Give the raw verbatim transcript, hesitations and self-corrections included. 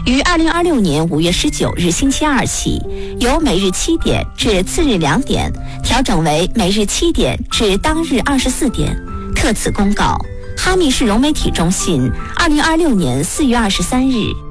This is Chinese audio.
于二零二六年五月十九日星期二起，由每日七点至次日两点调整为每日七点至当日二十四点。特此公告，哈密市融媒体中心，二零二六年四月二十三日。